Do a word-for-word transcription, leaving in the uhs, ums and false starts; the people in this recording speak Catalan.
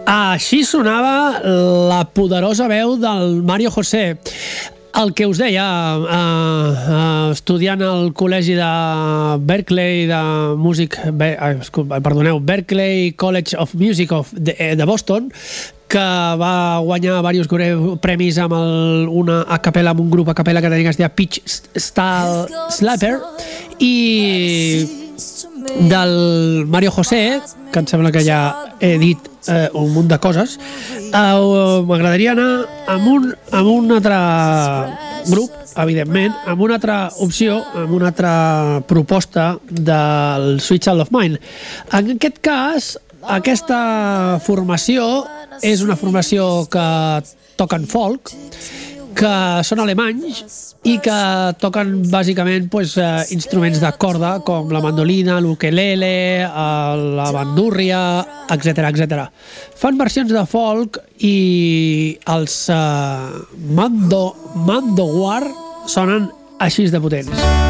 Així sonava la poderosa veu del Mario José. El que us deia, uh, uh, estudiant al col·legi de Berkeley de músic, be, uh, perdoneu, Berkeley College of Music of de, de Boston, que va guanyar diversos premis amb el, una a capella, amb un grup a capella que tenia que es deia Pitch Style Slapper, i del Mario José, que em sembla que ja he dit eh, un munt de coses. Uh, m'agradaria anar amb un, amb un altre grup, evidentment, amb una altra opció, amb una altra proposta del Sweet Child of Mine. En aquest cas, aquesta formació és una formació que toquen folk, que són alemanys i que toquen bàsicament pues, eh, instruments de corda com la mandolina, l'ukelele, la bandúrria, etcètera etcètera. Fan versions de folk i els eh, Mando, Mandowar sonen així de potents.